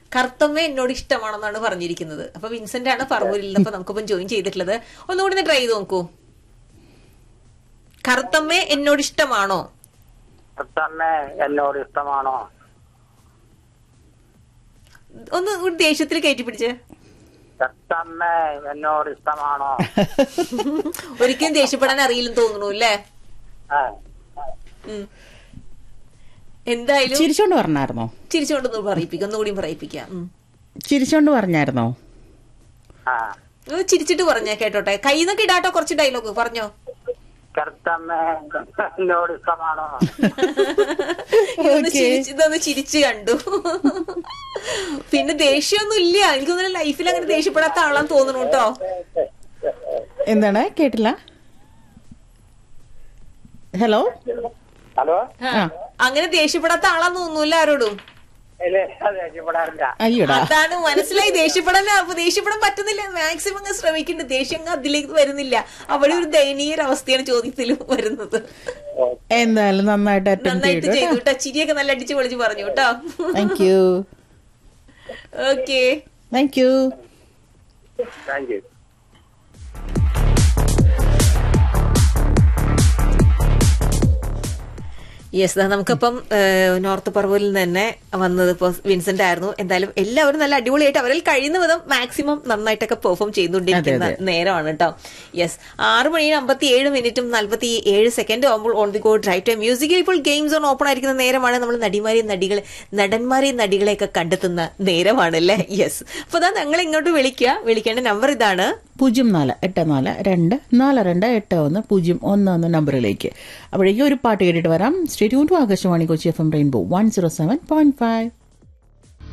കറുത്തമ്മ എന്നോട് ഇഷ്ടമാണെന്നാണ് പറഞ്ഞിരിക്കുന്നത്. അപ്പൊ വിൻസെന്റ് ആണ് പറവൂരിൽ അപ്പൊ നമുക്കിപ്പം ജോയിൻ ചെയ്തിട്ടുള്ളത്. ഒന്നുകൂടി ട്രൈ ചെയ്ത് നോക്കൂ. കറുത്തമ്മ എന്നോട് ഇഷ്ടമാണോ? എന്നോട് ഇഷ്ടമാണോ? ഒന്ന് ദേഷ്യത്തിൽ കയറ്റി പിടിച്ച്. എന്നോട് ഇഷ്ടമാണോ? ഒരിക്കലും ദേഷ്യപ്പെടാൻ അറിയില്ലെന്ന് തോന്നുന്നു അല്ലേ? എന്തായാലും ചിരിച്ചോണ്ട് പറഞ്ഞായിരുന്നോ? ചിരിച്ചോണ്ടൊന്ന് പറയിപ്പിക്കാം, ഒന്നുകൂടി പറയിപ്പിക്കാം. ചിരിച്ചോണ്ട് പറഞ്ഞായിരുന്നോ? ചിരിച്ചിട്ട് പറഞ്ഞ കേട്ടോട്ടെ. കയ്യിന്നൊക്കെ ഇടാട്ടോ കുറച്ച് ഡയലോഗ് പറഞ്ഞോ. എന്നോട് ഇഷ്ടമാണോ? ഇതൊന്ന് ചിരിച്ചു കണ്ടു. പിന്നെ ദേഷ്യമൊന്നും ഇല്ല. എനിക്ക് തോന്നുന്നു ലൈഫിൽ അങ്ങനെ ദേഷ്യപ്പെടാത്ത ആളാന്ന് തോന്നുന്നു കേട്ടോ. എന്താണ് കേട്ടില്ല? Hello hello. അങ്ങനെ ദേഷ്യപ്പെടാത്ത ആളാന്ന് തോന്നുന്നില്ല ആരോടും. അയ്യോടാ, അതാണ് മനസ്സിലായി. ദേഷ്യപ്പെടാൻ പറ്റുന്നില്ല. മാക്സിമം അങ്ങ് ശ്രമിക്കുന്നുണ്ട്. ദേഷ്യം അതിലേക്ക് വരുന്നില്ല. അവിടെ ഒരു ദയനീയൊരവസ്ഥയാണ് ചോദ്യത്തിൽ വരുന്നത്. എന്തായാലും നന്നായിട്ട് ചെയ്തു കേട്ടോ. ചിരിയൊക്കെ നല്ല അടിച്ചു പൊളിച്ച് പറഞ്ഞു കേട്ടോ. Thank you. Okay, thank you. Yes, നമുക്കപ്പം north പറവൂരിൽ തന്നെ വന്നത് ഇപ്പോൾ വിൻസെന്റ് ആയിരുന്നു. എന്തായാലും എല്ലാവരും നല്ല അടിപൊളിയായിട്ട് അവരിൽ കഴിയുന്ന വിധം മാക്സിമം നന്നായിട്ടൊക്കെ പെർഫോം ചെയ്തുകൊണ്ടിരിക്കുന്ന നേരമാണ് കേട്ടോ. യെസ്, 6:57 47 ആകുമ്പോൾ on the go drive time മ്യൂസിക്കിൽ ഇപ്പോൾ ഗെയിം സോൺ ഓപ്പൺ ആയിരിക്കുന്ന നേരമാണ്. നമ്മൾ നടന്മാരെയും നടികളെയൊക്കെ കണ്ടെത്തുന്ന നേരമാണല്ലേ. യെസ്, അപ്പൊ അതാ ഞങ്ങൾ ഇങ്ങോട്ട് വിളിക്കേണ്ട നമ്പർ ഇതാണ് 0484228101 നമ്പറിലേക്ക്. അപ്പോഴേക്കും ഒരു പാട്ട് കേട്ടിട്ട് വരാം. Stay tune to Akashvani Kochi FM rainbow 107.5.